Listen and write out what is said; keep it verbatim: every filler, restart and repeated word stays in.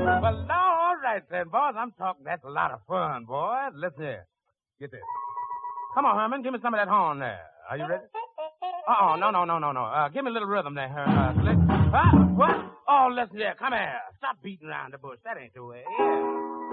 Well, now, all right then, boys. I'm talking. That's a lot of fun, boys. Listen here. Get this. Come on, Herman. Give me some of that horn there. Are you ready? Uh-oh. No, no, no, no, no. Uh, give me a little rhythm there, Herman. Uh, Slick. Huh? What? Oh, listen here. Come here. Stop beating around the bush. That ain't the way. Yeah.